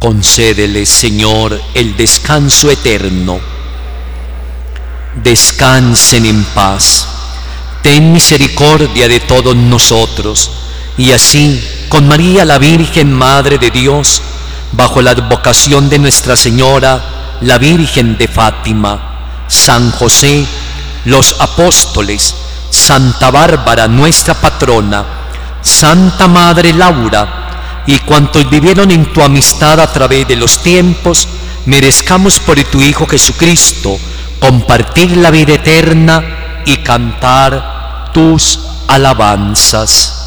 Concédeles, Señor, el descanso eterno. Descansen en paz. Ten misericordia de todos nosotros, y así, con María la Virgen, Madre de Dios, bajo la advocación de Nuestra Señora, la Virgen de Fátima, San José, los apóstoles, Santa Bárbara, nuestra patrona, Santa Madre Laura, y cuantos vivieron en tu amistad a través de los tiempos, merezcamos por tu Hijo Jesucristo compartir la vida eterna y cantar tus alabanzas.